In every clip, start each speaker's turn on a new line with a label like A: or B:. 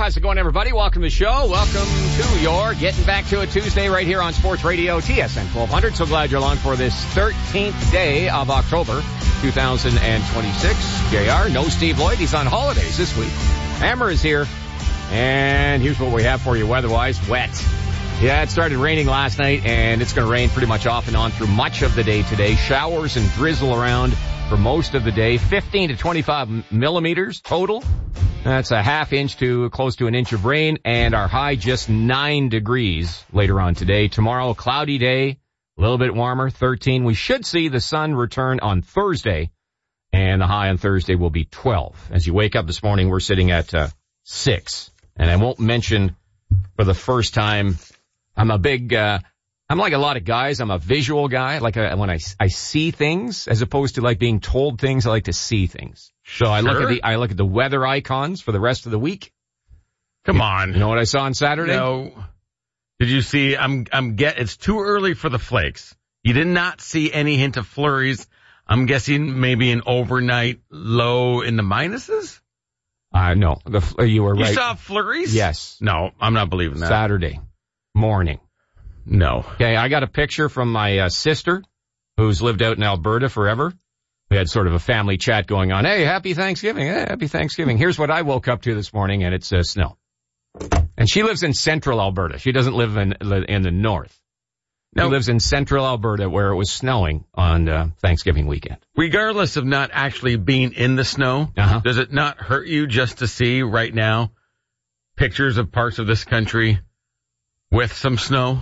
A: How's it going, everybody? Welcome to the show. Welcome to your Getting Back to It Tuesday right here on Sports Radio TSN 1200. So glad you're along for this 13th day of October 2026. JR, no Steve Lloyd. He's on holidays this week. Hammer is here. And here's what we have for you weather-wise. Wet. Yeah, it started raining last night, and it's going to rain pretty much off and on through much of the day today. Showers and drizzle around for most of the day. 15 to 25 millimeters total. That's a half inch to close to an inch of rain, and our high just 9 degrees later on today. Tomorrow, cloudy day, a little bit warmer, 13. We should see the sun return on Thursday, and the high on Thursday will be 12. As you wake up this morning, we're sitting at 6. And I won't mention for the first time, I'm like a lot of guys, I'm a visual guy. Like when I see things as opposed to like being told things, I like to see things. So I look at the weather icons for the rest of the week.
B: Come on.
A: You know what I saw on Saturday?
B: No. Did you see, it's too early for the flakes. You did not see any hint of flurries. I'm guessing maybe an overnight low in the minuses?
A: No. You were right.
B: You saw flurries?
A: Yes.
B: No, I'm not believing that.
A: Saturday morning.
B: No.
A: Okay, I got a picture from my sister who's lived out in Alberta forever. We had sort of a family chat going on. Hey, happy Thanksgiving. Hey, happy Thanksgiving. Here's what I woke up to this morning, and it's snow. And she lives in central Alberta. She doesn't live in the north. She lives in central Alberta where it was snowing on Thanksgiving weekend. Regardless
B: of not actually being in the snow, does it not hurt you just to see right now pictures of parts of this country with some snow?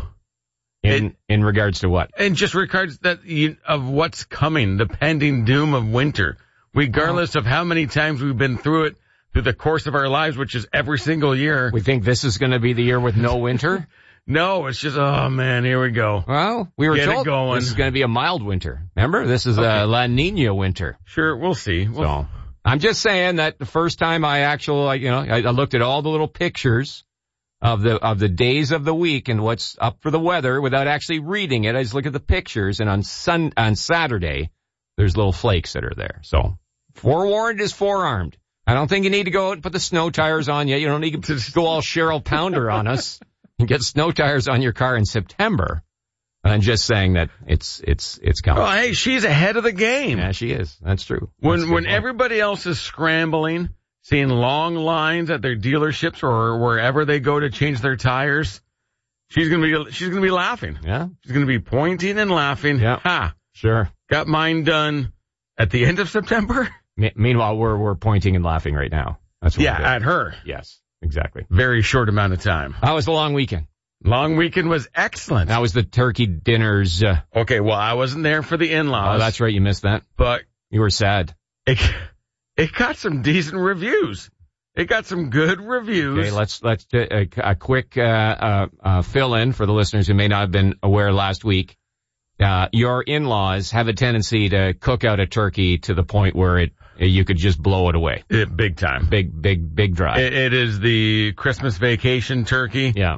A: In regards to what?
B: In just regards of what's coming, the pending doom of winter. Regardless of how many times we've been through it through the course of our lives, which is every single year.
A: We think this is going to be the year with no winter?
B: No, it's just, oh man, here we go.
A: Well, we were told this is going to be a mild winter. Remember? This is a La Nina winter.
B: Sure, we'll see.
A: So, I'm just saying that the first time I looked at all the little pictures of the days of the week and what's up for the weather without actually reading it. I just look at the pictures, and on Saturday, there's little flakes that are there. So, forewarned is forearmed. I don't think you need to go out and put the snow tires on yet. You don't need to go all Cheryl Pounder on us and get snow tires on your car in September. I'm just saying that it's coming.
B: Oh, hey, she's ahead of the game.
A: Yeah, she is. That's true.
B: When everybody else is scrambling, seeing long lines at their dealerships or wherever they go to change their tires, she's gonna be laughing.
A: Yeah,
B: she's gonna be pointing and laughing.
A: Yeah,
B: ha,
A: sure.
B: Got mine done at the end of September.
A: Meanwhile, we're pointing and laughing right now. That's what
B: at her.
A: Yes, exactly.
B: Very short amount of time.
A: How was the long weekend?
B: Long weekend was excellent.
A: How was the turkey dinners?
B: Okay, well, I wasn't there for the in-laws.
A: Oh, that's right. You missed that.
B: But
A: you were sad.
B: It got some decent reviews. It got some good reviews.
A: Okay, let's a quick fill in for the listeners who may not have been aware last week. Your in-laws have a tendency to cook out a turkey to the point where you could just blow it away.
B: Big time.
A: Big drive.
B: It is the Christmas vacation turkey.
A: Yeah.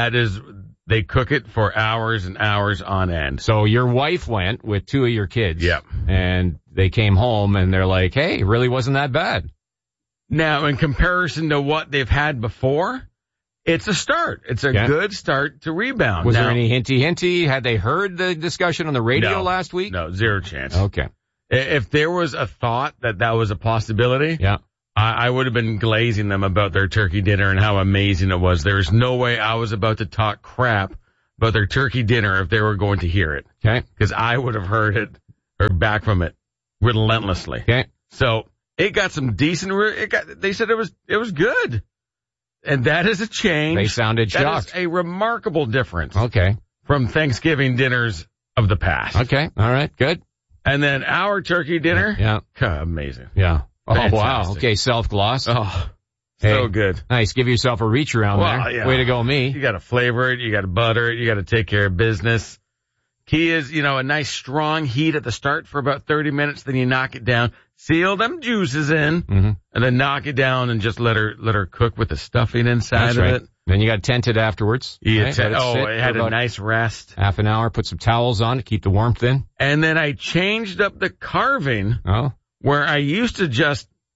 B: They cook it for hours and hours on end.
A: So your wife went with 2 of your kids.
B: Yep.
A: And they came home and they're like, hey, it really wasn't that bad.
B: Now, in comparison to what they've had before, it's a start. It's a good start to rebound.
A: Was there any hinty? Had they heard the discussion on the radio last week?
B: No, zero chance.
A: Okay.
B: If there was a thought that was a possibility, I would have been glazing them about their turkey dinner and how amazing it was. There is no way I was about to talk crap about their turkey dinner if they were going to hear it.
A: Okay.
B: Because I would have heard back from it relentlessly.
A: Okay.
B: So it got some decent, they said it was good. And that is a change.
A: They sounded shocked.
B: That is a remarkable difference.
A: Okay.
B: From Thanksgiving dinners of the past.
A: Okay. All right. Good.
B: And then our turkey dinner.
A: Yeah.
B: Amazing.
A: Yeah. Oh,
B: fantastic.
A: Wow. Okay. Self-gloss.
B: Oh, so good.
A: Nice. Give yourself a reach around there.
B: Yeah.
A: Way to go, me.
B: You got to flavor it. You got to butter it. You got to take care of business. Key is, a nice strong heat at the start for about 30 minutes. Then you knock it down, seal them juices in, and then knock it down and just let her cook with the stuffing inside of it.
A: Then you got to tent it afterwards.
B: It had a nice rest.
A: Half an hour. Put some towels on to keep the warmth in.
B: And then I changed up the carving.
A: Oh.
B: Where I used to just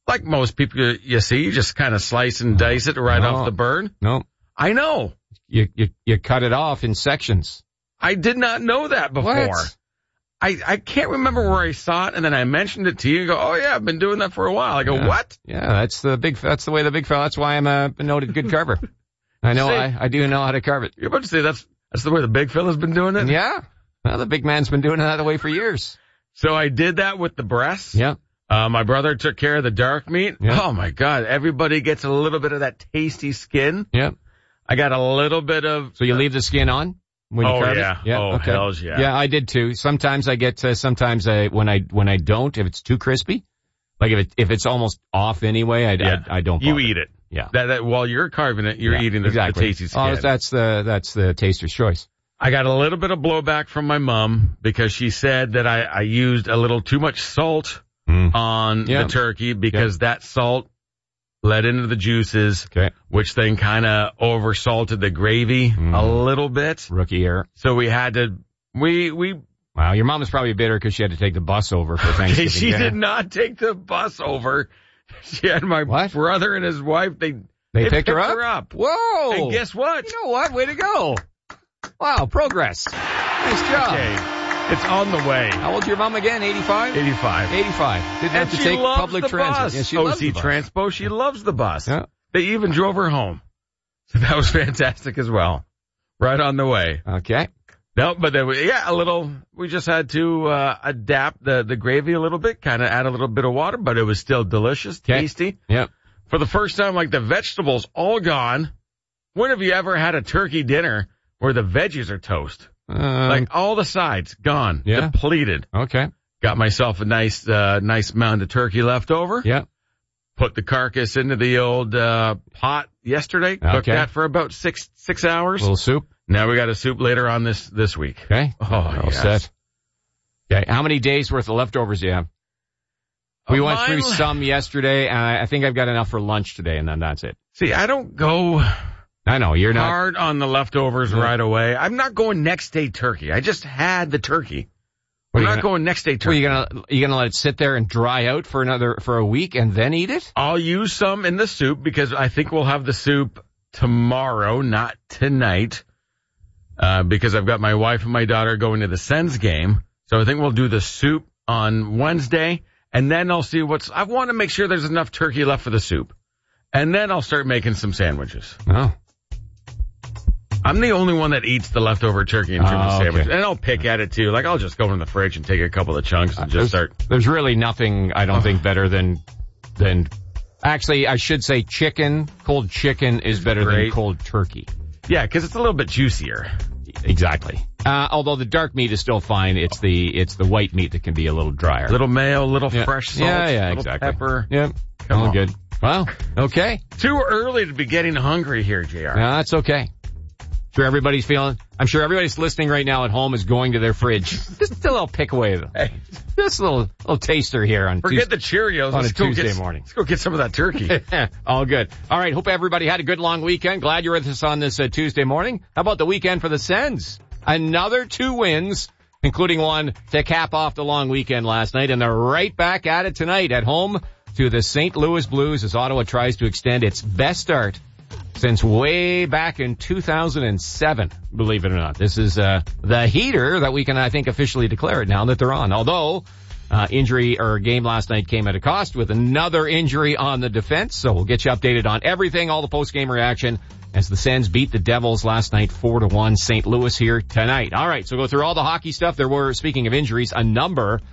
B: like most people you see, you just kind of slice and dice it right off the burn.
A: No.
B: I know.
A: You cut it off in sections.
B: I did not know that before.
A: What?
B: I can't remember where I saw it, and then I mentioned it to you. You go, oh yeah, I've been doing that for a while. I go, what?
A: Yeah, that's the way the big fella. That's why I'm a noted good carver. I know, I do know how to carve it.
B: You're about to say that's the way the big fella's been doing it?
A: Yeah. Well, the big man's been doing it that way for years.
B: So I did that with the breasts.
A: Yeah.
B: My brother took care of the dark meat. Yeah. Oh my God. Everybody gets a little bit of that tasty skin.
A: Yeah.
B: I got a little bit of.
A: So you leave the skin on? When you carve
B: yeah.
A: It? Yeah.
B: Oh,
A: okay.
B: hells yeah.
A: Yeah, I did too. Sometimes I get, when I don't, if it's too crispy, like if it's almost off anyway, I don't bother.
B: You eat it.
A: Yeah.
B: That while you're carving it, you're eating the tasty skin.
A: Oh, that's the taster's choice.
B: I got a little bit of blowback from my mom because she said that I used a little too much salt on the turkey because that salt led into the juices, which then kind of over-salted the gravy a little bit.
A: Rookie error.
B: So we had to,
A: Wow, your mom was probably bitter because she had to take the bus over for Thanksgiving
B: She
A: dinner.
B: did not take the bus over. She had my brother and his wife, they
A: picked her up? Whoa!
B: And guess what?
A: You know what? Way to go. Wow, progress. Nice job.
B: Okay. It's on the way.
A: How old's your mom again? 85?
B: 85.
A: 85. Didn't have to take public transit. Yeah, she loves the bus.
B: Transpo, she loves the bus.
A: Yeah.
B: They even drove her home. So that was fantastic as well. Right on the way.
A: Okay.
B: No, but then we just had to adapt the gravy a little bit, kind of add a little bit of water, but it was still delicious, tasty.
A: Yep.
B: For the first time, like the vegetables all gone. When have you ever had a turkey dinner where the veggies are toast? Like all the sides gone, depleted.
A: Okay.
B: Got myself a nice mound of turkey left over.
A: Yeah.
B: Put the carcass into the old pot yesterday. Cooked that for about six hours.
A: A little soup.
B: Now we got a soup later on this week.
A: Okay.
B: Oh,
A: all set. Okay. How many days worth of leftovers do you have? We went through some yesterday, and I think I've got enough for lunch today, and then that's it.
B: See, I don't go.
A: I know you're not
B: hard on the leftovers right away. I'm not going next day turkey. I just had the turkey. I'm not going next day turkey.
A: Well, you gonna let it sit there and dry out for a week and then eat it?
B: I'll use some in the soup because I think we'll have the soup tomorrow, not tonight. Because I've got my wife and my daughter going to the Sens game. So I think we'll do the soup on Wednesday, and then I'll see I want to make sure there's enough turkey left for the soup. And then I'll start making some sandwiches.
A: Oh.
B: I'm the only one that eats the leftover turkey and trim sandwich. And I'll pick at it too. Like I'll just go in the fridge and take a couple of chunks and just start.
A: There's really nothing I don't think better than actually I should say cold chicken is better than cold turkey.
B: Yeah, because it's a little bit juicier.
A: Exactly. Although the dark meat is still fine. It's the white meat that can be a little drier.
B: Little mayo, little fresh salt.
A: Yeah,
B: little
A: exactly.
B: Pepper.
A: Yep. All good. Well, okay.
B: Too early to be getting hungry here, JR.
A: No, that's okay. I'm sure everybody's listening right now at home is going to their fridge. Just a little pick away though. Hey. Just a little taster here on
B: Forget the Cheerios
A: on a Tuesday morning.
B: Let's go get some of that turkey.
A: All good. All right. Hope everybody had a good long weekend. Glad you're with us on this Tuesday morning. How about the weekend for the Sens? Another 2 wins, including one to cap off the long weekend last night, and they're right back at it tonight at home to the St. Louis Blues as Ottawa tries to extend its best start since way back in 2007, believe it or not. This is the heater that we can, I think, officially declare it now that they're on. Although game last night came at a cost with another injury on the defense. So we'll get you updated on everything, all the post-game reaction as the Sens beat the Devils last night 4-1. St. Louis here tonight. All right, so go through all the hockey stuff. There were, speaking of injuries, a number